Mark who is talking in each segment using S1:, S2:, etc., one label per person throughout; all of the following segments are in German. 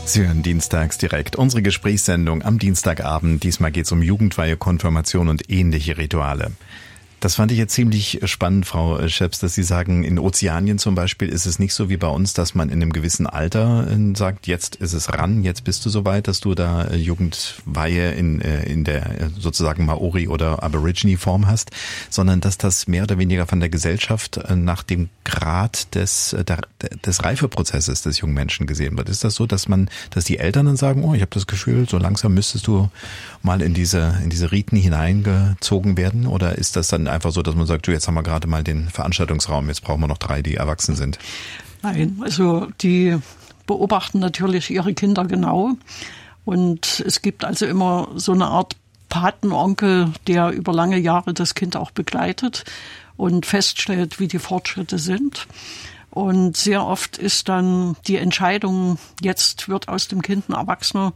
S1: Sie hören dienstags direkt unsere Gesprächssendung am Dienstagabend. Diesmal geht es um Jugendweihe, Konfirmation und ähnliche Rituale. Das fand ich jetzt ziemlich spannend, Frau Scheps, dass Sie sagen, in Ozeanien zum Beispiel ist es nicht so wie bei uns, dass man in einem gewissen Alter sagt, jetzt ist es ran, jetzt bist du soweit, dass du da Jugendweihe in der sozusagen Maori- oder Aborigine-Form hast, sondern dass das mehr oder weniger von der Gesellschaft nach dem Grad des Reifeprozesses des jungen Menschen gesehen wird. Ist das so, dass die Eltern dann sagen, oh, ich habe das Gefühl, so langsam müsstest du mal in diese Riten hineingezogen werden, oder ist das dann einfach so, dass man sagt, du, jetzt haben wir gerade mal den Veranstaltungsraum, jetzt brauchen wir noch 3, die erwachsen sind?
S2: Nein, also die beobachten natürlich ihre Kinder genau, und es gibt also immer so eine Art Patenonkel, der über lange Jahre das Kind auch begleitet und feststellt, wie die Fortschritte sind. Und sehr oft ist dann die Entscheidung, jetzt wird aus dem Kind ein Erwachsener,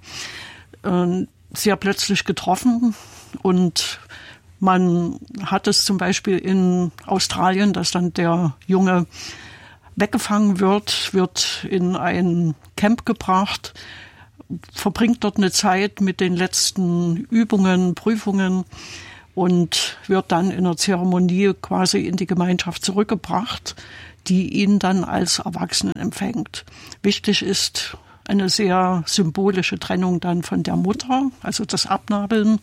S2: sehr plötzlich getroffen, und man hat es zum Beispiel in Australien, dass dann der Junge weggefangen wird in ein Camp gebracht, verbringt dort eine Zeit mit den letzten Übungen, Prüfungen und wird dann in einer Zeremonie quasi in die Gemeinschaft zurückgebracht, die ihn dann als Erwachsenen empfängt. Wichtig ist eine sehr symbolische Trennung dann von der Mutter, also das Abnabeln,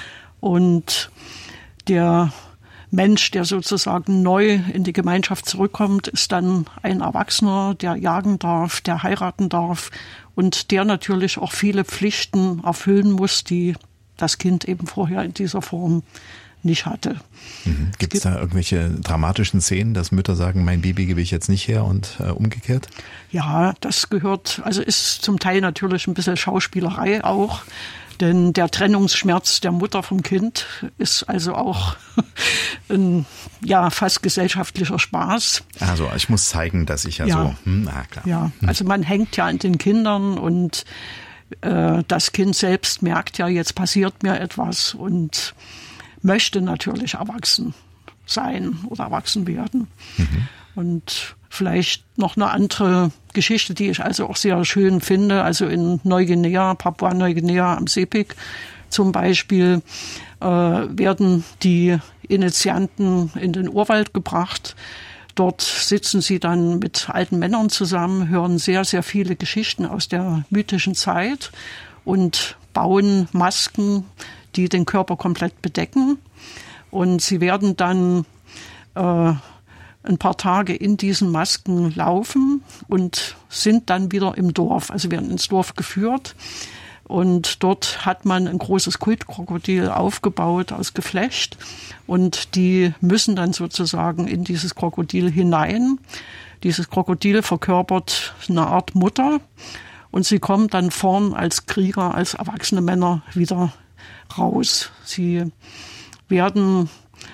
S2: und der Mensch, der sozusagen neu in die Gemeinschaft zurückkommt, ist dann ein Erwachsener, der jagen darf, der heiraten darf und der natürlich auch viele Pflichten erfüllen muss, die das Kind eben vorher in dieser Form nicht hatte.
S1: Gibt es da irgendwelche dramatischen Szenen, dass Mütter sagen, mein Baby gebe ich jetzt nicht her, und umgekehrt?
S2: Ja, das ist zum Teil natürlich ein bisschen Schauspielerei auch. Denn der Trennungsschmerz der Mutter vom Kind ist also auch ein fast gesellschaftlicher Spaß.
S1: Also ich muss zeigen, dass ich klar.
S2: Ja, also man hängt ja an den Kindern, und das Kind selbst merkt ja, jetzt passiert mir etwas, und möchte natürlich erwachsen sein oder erwachsen werden. Und vielleicht noch eine andere Geschichte, die ich also auch sehr schön finde. Also in Neuguinea, Papua-Neuguinea am Sepik zum Beispiel, werden die Initianten in den Urwald gebracht. Dort sitzen sie dann mit alten Männern zusammen, hören sehr, sehr viele Geschichten aus der mythischen Zeit und bauen Masken, die den Körper komplett bedecken. Und sie werden dann ein paar Tage in diesen Masken laufen und sind dann wieder im Dorf, also werden ins Dorf geführt. Und dort hat man ein großes Kultkrokodil aufgebaut aus Geflecht, und die müssen dann sozusagen in dieses Krokodil hinein. Dieses Krokodil verkörpert eine Art Mutter, und sie kommen dann vorn als Krieger, als erwachsene Männer wieder raus. Sie werden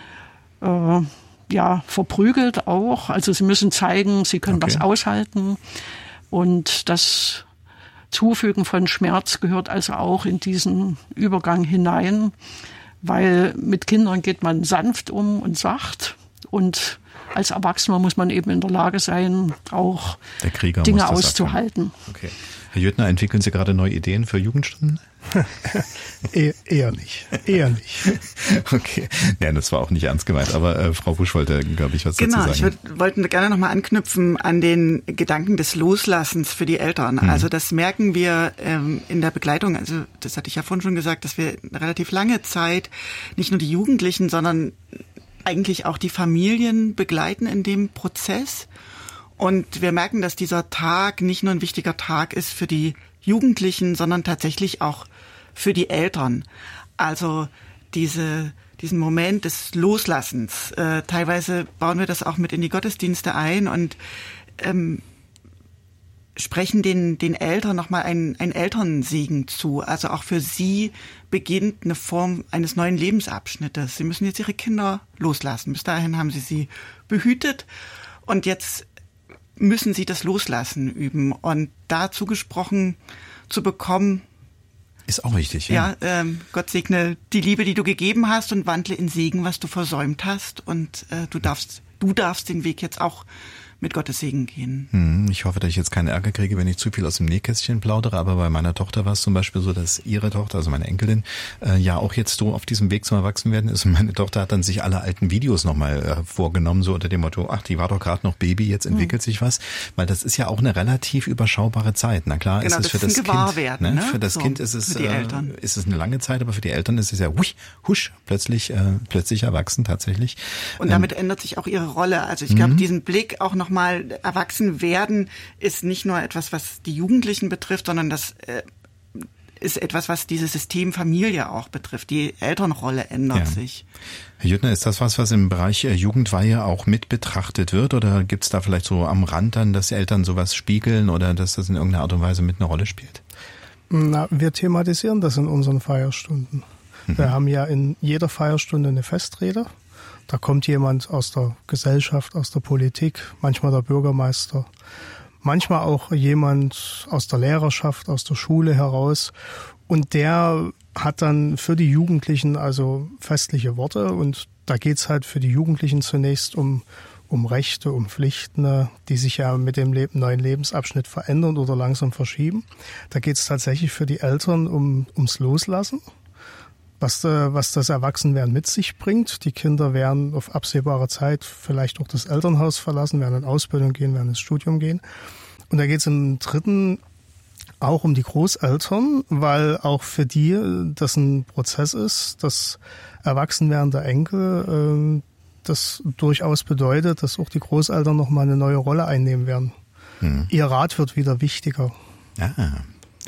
S2: verprügelt auch. Also sie müssen zeigen, sie können was aushalten. Und das Zufügen von Schmerz gehört also auch in diesen Übergang hinein, weil mit Kindern geht man sanft um und sacht. Und als Erwachsener muss man eben in der Lage sein, auch Dinge auszuhalten.
S1: Okay. Herr Jöttner, entwickeln Sie gerade neue Ideen für Jugendstunden?
S3: Eher nicht.
S1: Okay. Ja, das war auch nicht ernst gemeint, aber Frau Busch wollte, glaube ich, was dazu sagen.
S4: Genau, ich wollte gerne nochmal anknüpfen an den Gedanken des Loslassens für die Eltern. Also das merken wir in der Begleitung, also das hatte ich ja vorhin schon gesagt, dass wir eine relativ lange Zeit nicht nur die Jugendlichen, sondern eigentlich auch die Familien begleiten in dem Prozess. Und wir merken, dass dieser Tag nicht nur ein wichtiger Tag ist für die Jugendlichen, sondern tatsächlich auch für die Eltern. Also diesen Moment des Loslassens. Teilweise bauen wir das auch mit in die Gottesdienste ein und sprechen den Eltern nochmal einen Elternsegen zu. Also auch für sie beginnt eine Form eines neuen Lebensabschnittes. Sie müssen jetzt ihre Kinder loslassen. Bis dahin haben sie behütet, und jetzt müssen sie das Loslassen üben. Und dazu gesprochen zu bekommen,
S1: ist auch wichtig.
S4: Ja, Gott segne die Liebe, die du gegeben hast, und wandle in Segen, was du versäumt hast. Und du darfst den Weg jetzt auch mit Gottes Segen gehen.
S1: Ich hoffe, dass ich jetzt keinen Ärger kriege, wenn ich zu viel aus dem Nähkästchen plaudere, aber bei meiner Tochter war es zum Beispiel so, dass ihre Tochter, also meine Enkelin, ja auch jetzt so auf diesem Weg zum Erwachsenwerden ist und meine Tochter hat dann sich alle alten Videos nochmal vorgenommen, so unter dem Motto, ach, die war doch gerade noch Baby, jetzt entwickelt sich was, weil das ist ja auch eine relativ überschaubare Zeit. Na klar,
S4: genau,
S1: ist es für das Kind, ne? Für das Kind ist es eine lange Zeit, aber für die Eltern ist es ja husch, plötzlich erwachsen tatsächlich.
S4: Und damit ändert sich auch ihre Rolle. Also ich glaube, diesen Blick auch nochmal erwachsen werden ist nicht nur etwas, was die Jugendlichen betrifft, sondern das ist etwas, was dieses System Familie auch betrifft. Die Elternrolle ändert sich.
S1: Herr Jüttner, ist das was im Bereich Jugendweihe auch mit betrachtet wird oder gibt es da vielleicht so am Rand dann, dass Eltern sowas spiegeln oder dass das in irgendeiner Art und Weise mit einer Rolle spielt?
S3: Na, wir thematisieren das in unseren Feierstunden. Wir haben ja in jeder Feierstunde eine Festrede. Da kommt jemand aus der Gesellschaft, aus der Politik, manchmal der Bürgermeister, manchmal auch jemand aus der Lehrerschaft, aus der Schule heraus. Und der hat dann für die Jugendlichen also festliche Worte. Und da geht's halt für die Jugendlichen zunächst um Rechte, um Pflichten, die sich ja mit dem neuen Lebensabschnitt verändern oder langsam verschieben. Da geht's tatsächlich für die Eltern ums Loslassen. Was das Erwachsenwerden mit sich bringt. Die Kinder werden auf absehbare Zeit vielleicht auch das Elternhaus verlassen, werden in Ausbildung gehen, werden ins Studium gehen. Und da geht es im dritten auch um die Großeltern, weil auch für die das ein Prozess ist, das Erwachsenwerden der Enkel, das durchaus bedeutet, dass auch die Großeltern nochmal eine neue Rolle einnehmen werden. Ihr Rat wird wieder wichtiger.
S1: Ja.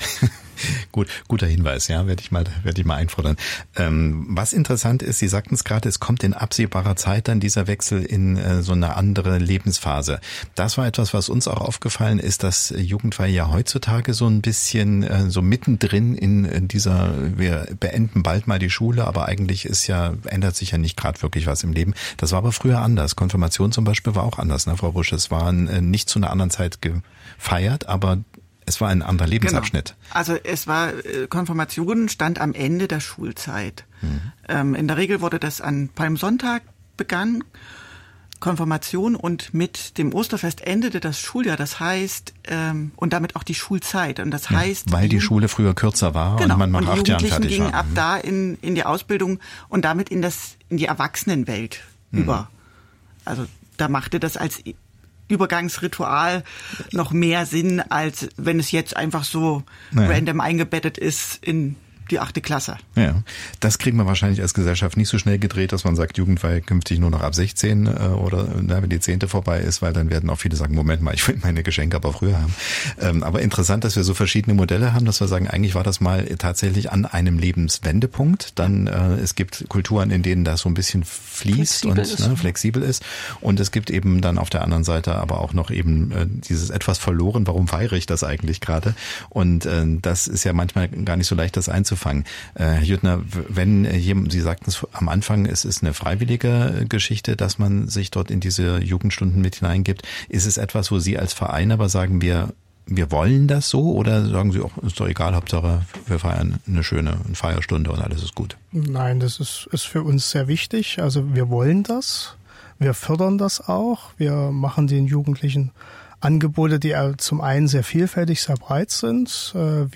S1: Guter Hinweis, ja, werde ich mal einfordern. Was interessant ist, Sie sagten es gerade, es kommt in absehbarer Zeit dann dieser Wechsel in so eine andere Lebensphase. Das war etwas, was uns auch aufgefallen ist, dass Jugendweihe ja heutzutage so ein bisschen so mittendrin in dieser, wir beenden bald mal die Schule, aber eigentlich ändert sich ja nicht gerade wirklich was im Leben. Das war aber früher anders. Konfirmation zum Beispiel war auch anders, ne, Frau Busch? Es war nicht zu einer anderen Zeit gefeiert, aber es war ein anderer Lebensabschnitt.
S4: Genau. Also es war, Konfirmation stand am Ende der Schulzeit. In der Regel wurde das an Palmsonntag begann, Konfirmation, und mit dem Osterfest endete das Schuljahr. Das heißt, und damit auch die Schulzeit. Und das heißt,
S1: weil die Schule früher kürzer war,
S4: genau,
S1: und man nach 8 Jahren fertig war.
S4: Die Jugendlichen gingen ab da in die Ausbildung und damit in die Erwachsenenwelt über. Also da machte das als Übergangsritual noch mehr Sinn, als wenn es jetzt einfach so random eingebettet ist in die 8. Klasse.
S1: Ja, das kriegen wir wahrscheinlich als Gesellschaft nicht so schnell gedreht, dass man sagt, Jugendweihe künftig nur noch ab 16 oder wenn die 10. vorbei ist, weil dann werden auch viele sagen, Moment mal, ich will meine Geschenke aber früher haben. Aber interessant, dass wir so verschiedene Modelle haben, dass wir sagen, eigentlich war das mal tatsächlich an einem Lebenswendepunkt. Dann es gibt Kulturen, in denen das so ein bisschen fließt flexibel ist. Und es gibt eben dann auf der anderen Seite aber auch noch eben dieses etwas verloren, warum feiere ich das eigentlich gerade? Und das ist ja manchmal gar nicht so leicht, das einzufangen. Herr Jüttner, wenn jemand, Sie sagten es am Anfang, es ist eine freiwillige Geschichte, dass man sich dort in diese Jugendstunden mit hineingibt. Ist es etwas, wo Sie als Verein aber sagen, wir wollen das so, oder sagen Sie auch, ist doch egal, Hauptsache wir feiern eine schöne Feierstunde und alles ist gut?
S3: Nein, das ist für uns sehr wichtig. Also wir wollen das, wir fördern das auch, wir machen den Jugendlichen Angebote, die zum einen sehr vielfältig, sehr breit sind.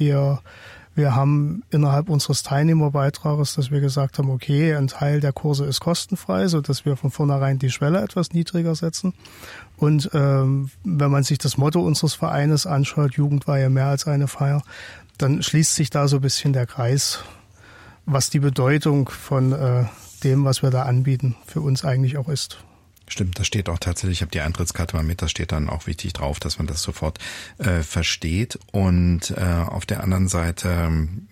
S3: Wir haben innerhalb unseres Teilnehmerbeitrages, dass wir gesagt haben, okay, ein Teil der Kurse ist kostenfrei, so dass wir von vornherein die Schwelle etwas niedriger setzen. Und wenn man sich das Motto unseres Vereines anschaut, Jugendweihe mehr als eine Feier, dann schließt sich da so ein bisschen der Kreis, was die Bedeutung von dem, was wir da anbieten, für uns eigentlich auch ist.
S1: Stimmt, das steht auch tatsächlich, ich habe die Eintrittskarte mal mit, das steht dann auch wichtig drauf, dass man das sofort versteht. Und auf der anderen Seite,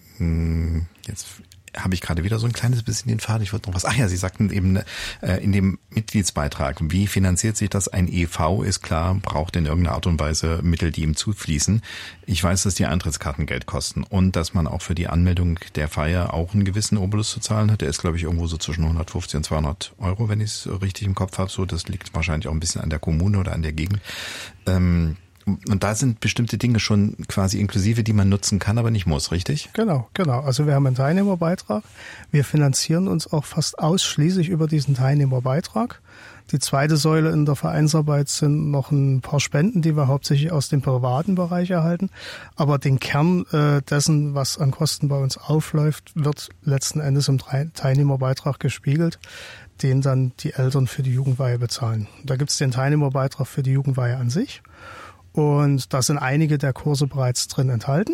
S1: jetzt habe ich gerade wieder so ein kleines bisschen den Faden, ich wollte noch was, Sie sagten eben in dem Mitgliedsbeitrag, wie finanziert sich das? Ein e.V. ist klar, braucht in irgendeiner Art und Weise Mittel, die ihm zufließen. Ich weiß, dass die Eintrittskarten Geld kosten und dass man auch für die Anmeldung der Feier auch einen gewissen Obolus zu zahlen hat. Der ist, glaube ich, irgendwo so zwischen 150 und 200 Euro, wenn ich es richtig im Kopf habe. So, das liegt wahrscheinlich auch ein bisschen an der Kommune oder an der Gegend. Und da sind bestimmte Dinge schon quasi inklusive, die man nutzen kann, aber nicht muss, richtig?
S3: Genau. Also wir haben einen Teilnehmerbeitrag. Wir finanzieren uns auch fast ausschließlich über diesen Teilnehmerbeitrag. Die zweite Säule in der Vereinsarbeit sind noch ein paar Spenden, die wir hauptsächlich aus dem privaten Bereich erhalten. Aber den Kern dessen, was an Kosten bei uns aufläuft, wird letzten Endes im Teilnehmerbeitrag gespiegelt, den dann die Eltern für die Jugendweihe bezahlen. Da gibt es den Teilnehmerbeitrag für die Jugendweihe an sich. Und da sind einige der Kurse bereits drin enthalten.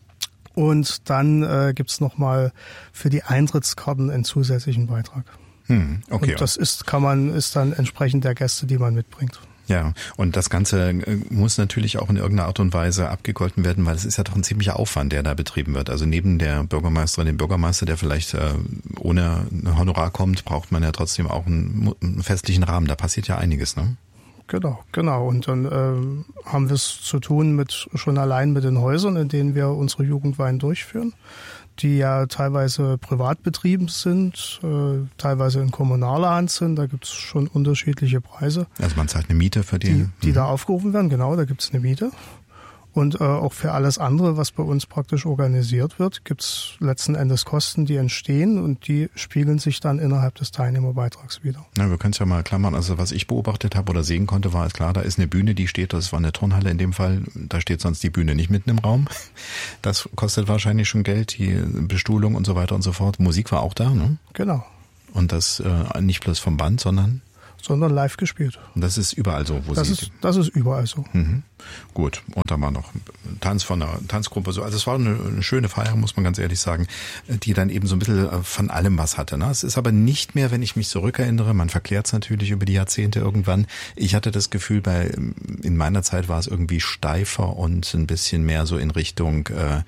S3: Und dann gibt's nochmal für die Eintrittskarten einen zusätzlichen Beitrag.
S1: Okay.
S3: Und das ist dann entsprechend der Gäste, die man mitbringt.
S1: Ja, und das Ganze muss natürlich auch in irgendeiner Art und Weise abgegolten werden, weil es ist ja doch ein ziemlicher Aufwand, der da betrieben wird. Also neben der Bürgermeisterin, dem Bürgermeister, der vielleicht ohne ein Honorar kommt, braucht man ja trotzdem auch einen festlichen Rahmen. Da passiert ja einiges, ne?
S3: Genau. Und dann haben wir es zu tun schon allein mit den Häusern, in denen wir unsere Jugendweihen durchführen, die ja teilweise privat betrieben sind, teilweise in kommunaler Hand sind. Da gibt es schon unterschiedliche Preise.
S1: Also man zahlt eine Miete für die
S3: da aufgerufen werden. Genau, da gibt es eine Miete. Und auch für alles andere, was bei uns praktisch organisiert wird, gibt es letzten Endes Kosten, die entstehen und die spiegeln sich dann innerhalb des Teilnehmerbeitrags wieder.
S1: Ja, wir können es ja mal klar machen. Also was ich beobachtet habe oder sehen konnte, war es klar, da ist eine Bühne, die steht, das war eine Turnhalle in dem Fall, da steht sonst die Bühne nicht mitten im Raum. Das kostet wahrscheinlich schon Geld, die Bestuhlung und so weiter und so fort. Musik war auch da, ne?
S3: Genau.
S1: Und das nicht bloß vom Band, sondern
S3: live gespielt.
S1: Und das ist überall so,
S3: das ist überall so.
S1: Gut, und da war noch Tanz von einer Tanzgruppe. Also es war eine schöne Feier, muss man ganz ehrlich sagen, die dann eben so ein bisschen von allem was hatte. Ne? Es ist aber nicht mehr, wenn ich mich zurückerinnere, man verklärt es natürlich über die Jahrzehnte irgendwann. Ich hatte das Gefühl, in meiner Zeit war es irgendwie steifer und ein bisschen mehr so in Richtung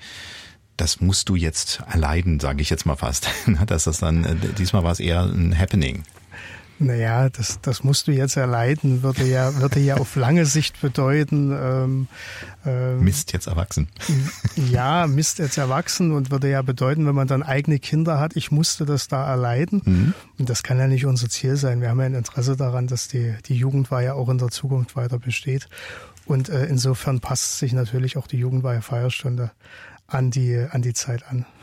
S1: das musst du jetzt erleiden, sage ich jetzt mal fast. Diesmal war es eher ein Happening.
S3: Naja, das musst du jetzt erleiden, würde ja auf lange Sicht bedeuten.
S1: Mist jetzt erwachsen.
S3: Ja, Mist jetzt erwachsen und würde ja bedeuten, wenn man dann eigene Kinder hat, ich musste das da erleiden. Und das kann ja nicht unser Ziel sein. Wir haben ja ein Interesse daran, dass die Jugendweihe auch in der Zukunft weiter besteht. Und insofern passt sich natürlich auch die Jugendweihe Feierstunde an die Zeit an.